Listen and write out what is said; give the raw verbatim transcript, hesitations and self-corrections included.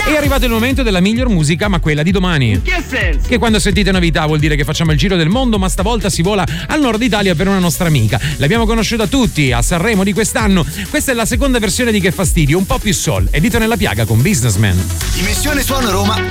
È arrivato il momento della miglior musica, ma quella di domani. In che senso? Che quando sentite novità vuol dire che facciamo il giro del mondo, ma stavolta si vola al nord Italia per una nostra amica. L'abbiamo conosciuta tutti a Sanremo di quest'anno. Questa è la seconda versione di Che fastidio, un po' più soul. È Dito nella piaga con Businessman. Dimensione Suono Roma